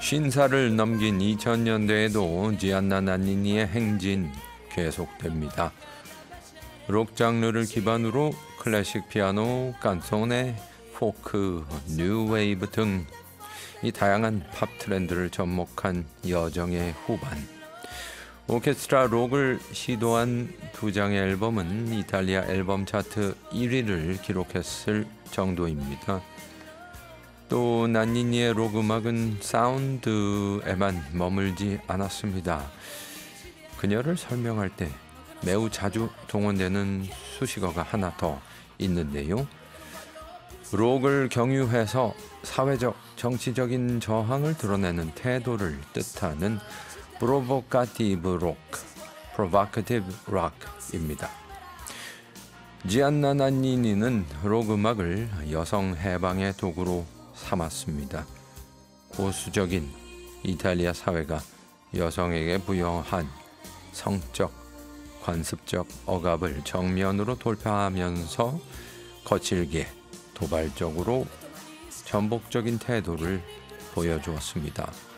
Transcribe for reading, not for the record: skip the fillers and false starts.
신사를 넘긴 2000년대에도 지안나 난니니의 행진 계속됩니다. 록 장르를 기반으로 클래식 피아노, 깐소네, 포크, 뉴웨이브 등 이 다양한 팝 트렌드를 접목한 여정의 후반. 오케스트라 록을 시도한 두 장의 앨범은 이탈리아 앨범 차트 1위를 기록했을 정도입니다. 또 난니니의 록 음악은 사운드에만 머물지 않았습니다. 그녀를 설명할 때 매우 자주 동원되는 수식어가 하나 더 있는데요. 록을 경유해서 사회적, 정치적인 저항을 드러내는 태도를 뜻하는 프로보카티브 록, 프로보카티브 록입니다. 지안나 난니니는 록 음악을 여성 해방의 도구로 삼았습니다. 보수적인 이탈리아 사회가 여성에게 부여한 성적, 관습적 억압을 정면으로 돌파하면서 거칠게 도발적으로 전복적인 태도를 보여주었습니다.